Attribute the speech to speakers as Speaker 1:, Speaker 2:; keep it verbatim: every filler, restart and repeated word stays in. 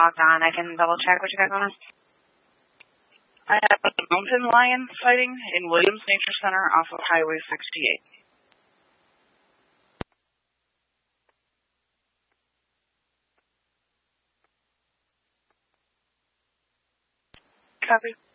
Speaker 1: logged on. I can double check what you got going on.
Speaker 2: I have a mountain lion sighting in Williams Nature Center off of Highway sixty-eight. Copy.